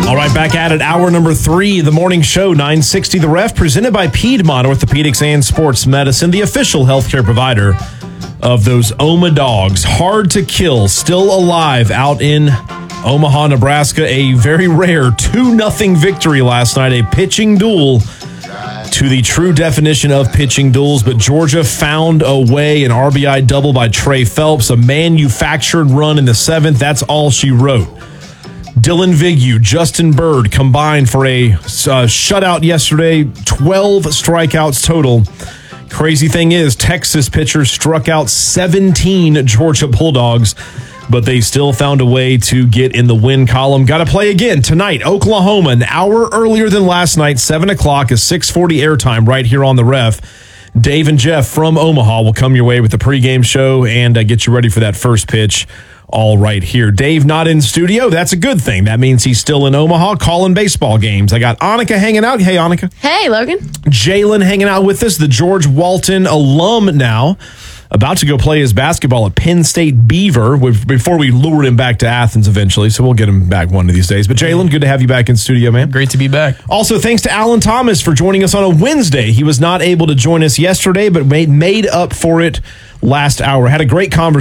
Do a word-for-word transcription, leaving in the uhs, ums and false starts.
All right, back at it. Hour number three, the morning show, nine sixty The Ref, presented by Piedmont Orthopedics and Sports Medicine, the official healthcare provider of those Oma dogs. Hard to kill, still alive out in Omaha, Nebraska. A very rare two nothing victory last night, a pitching duel to the true definition of pitching duels, but Georgia found a way, an R B I double by Trey Phelps, a manufactured run in the seventh. That's all she wrote. Dylan Vignew, Justin Bird combined for a uh, shutout yesterday, twelve strikeouts total. Crazy thing is, Texas pitchers struck out seventeen Georgia Bulldogs, but they still found a way to get in the win column. Got to play again tonight. Oklahoma, an hour earlier than last night, seven o'clock, is six forty airtime right here on the Ref. Dave and Jeff from Omaha will come your way with the pregame show and uh, get you ready for that first pitch. All right here. Dave not in studio. That's a good thing. That means he's still in Omaha calling baseball games. I got Annika hanging out. Hey, Annika. Hey, Logan. Jalen hanging out with us, the George Walton alum now, about to go play his basketball at Penn State Beaver before we lured him back to Athens eventually. So we'll get him back one of these days. But Jalen, good to have you back in studio, man. Great to be back. Also, thanks to Alan Thomas for joining us on a Wednesday. He was not able to join us yesterday, but made, made up for it last hour. Had a great conversation.